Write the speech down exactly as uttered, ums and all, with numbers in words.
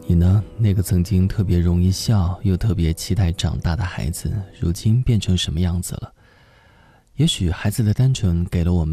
你呢？那个曾经特别容易笑又特别期待长大的孩子，如今变成什么样子了？也许孩子的单纯给了我们